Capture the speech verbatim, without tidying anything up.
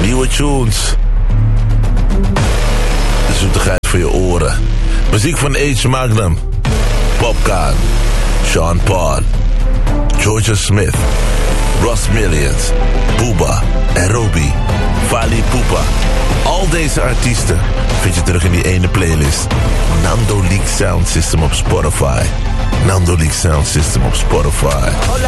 Nieuwe tunes. De zoetigheid voor je oren. Muziek van H. Magnum, Popcorn, Sean Paul, Georgia Smith, Ross Millions, Booba en Robbie, Fali Pupa. Al deze artiesten vind je terug in die ene playlist. Nando Leak Sound System op Spotify. Nando Leak Sound System op Spotify.